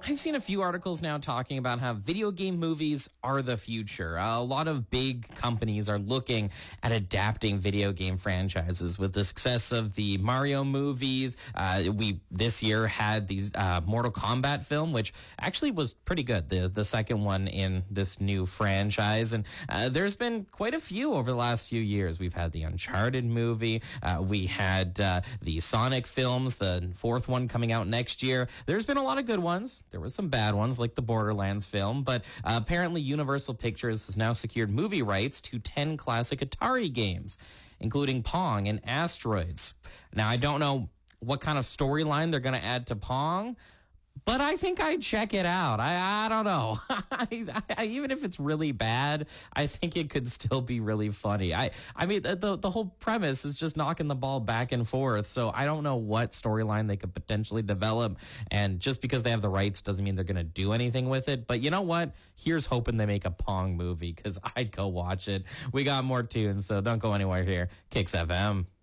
I've seen a few articles now talking about how video game movies are the future. A lot of big companies are looking at adapting video game franchises with the success of the Mario movies. We this year had these Mortal Kombat film, which actually was pretty good. The second one in this new franchise, and there's been quite a few over the last few years. We've had the Uncharted movie. We had the Sonic films. The fourth one coming out next year. There's been a lot of good ones. There was some bad ones like the Borderlands film, but apparently Universal Pictures has now secured movie rights to 10 classic Atari games, including Pong and Asteroids. Now, I don't know what kind of storyline they're going to add to Pong, but I think I'd check it out. I don't know. Even if it's really bad, I think it could still be really funny. I mean, the whole premise is just knocking the ball back and forth. So I don't know what storyline they could potentially develop. And just because they have the rights doesn't mean they're going to do anything with it. But you know what? Here's hoping they make a Pong movie, because I'd go watch it. We got more tunes, so don't go anywhere here. Kicks FM.